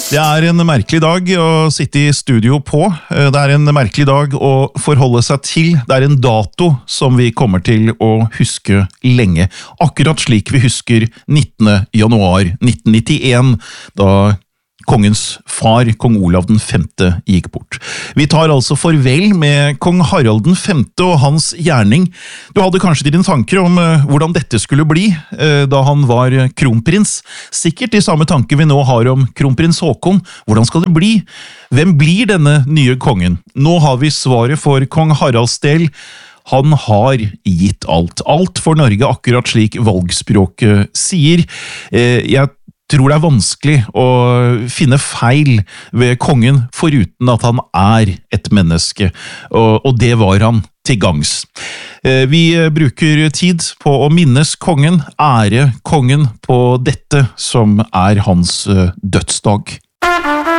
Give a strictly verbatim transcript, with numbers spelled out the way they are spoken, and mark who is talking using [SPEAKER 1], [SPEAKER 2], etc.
[SPEAKER 1] Det er en merkelig dag å sitte i studio på. Det er en merkelig dag å forholde seg til. Det er en dato som vi kommer til å huske lenge. Akkurat slik vi husker nittende januar nitten nittien, da kongens far, kong Olav den femte, gikk bort. Vi tar altså farvel med kong Harald den femte og hans gjerning. Du hadde kanskje dine tanker om uh, hvordan dette skulle bli uh, da han var kronprins. Sikkert de samme tanker vi nå har om kronprins Håkon. Hvordan skal det bli? Hvem blir denne nye kongen? Nå har vi svaret for kong Haralds del. Han har gitt alt. Alt for Norge, akkurat slik valgspråket sier. Uh, jeg tror det er vanskelig å finne feil ved kongen, foruten at han er et menneske, og, og det var han til gangs. Vi bruker tid på å minnes kongen, ære kongen på dette som er hans dødsdag.